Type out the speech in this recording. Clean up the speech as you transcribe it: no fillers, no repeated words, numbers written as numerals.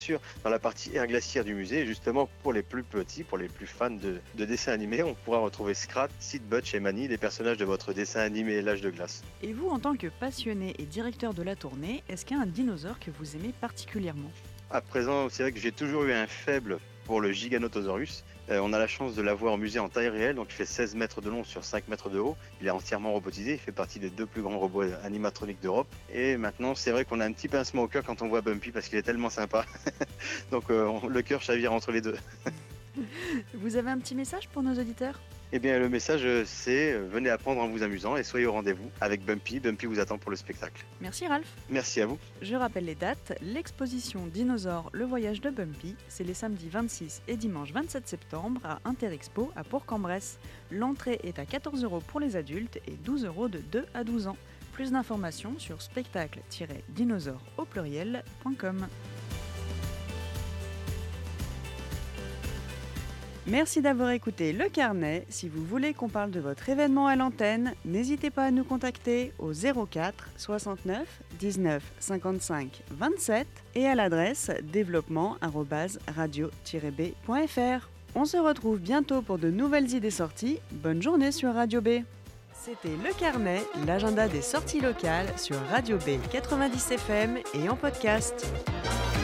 sûr, dans la partie air glaciaire du musée, justement pour les plus petits, pour les plus fans de dessins animés, on pourra retrouver Scrat, Sid, Butch et Manny, les personnages de votre dessin animé L'Âge de glace. Et vous, en tant que passionné et directeur de la tournée, est-ce qu'il y a un dinosaure que vous aimez particulièrement ? À présent, c'est vrai que j'ai toujours eu un faible pour le Giganotosaurus. On a la chance de l'avoir au musée en taille réelle, donc il fait 16 mètres de long sur 5 mètres de haut. Il est entièrement robotisé, il fait partie des 2 plus grands robots animatroniques d'Europe. Et maintenant, c'est vrai qu'on a un petit pincement au cœur quand on voit Bumpy parce qu'il est tellement sympa. Donc le cœur chavire entre les deux. Vous avez un petit message pour nos auditeurs ? Eh bien, le message, c'est venez apprendre en vous amusant et soyez au rendez-vous avec Bumpy. Bumpy vous attend pour le spectacle. Merci Ralph. Merci à vous. Je rappelle les dates. L'exposition Dinosaures, le voyage de Bumpy, c'est les samedis 26 et dimanche 27 septembre à Interexpo à Bourg-en-Bresse. L'entrée est à 14 € pour les adultes et 12 € de 2 à 12 ans. Plus d'informations sur spectacle-dinosaures au pluriel.com. Merci d'avoir écouté Le Carnet. Si vous voulez qu'on parle de votre événement à l'antenne, n'hésitez pas à nous contacter au 04 69 19 55 27 et à l'adresse développement@radio-b.fr. On se retrouve bientôt pour de nouvelles idées sorties. Bonne journée sur Radio B. C'était Le Carnet, l'agenda des sorties locales sur Radio B 90 FM et en podcast.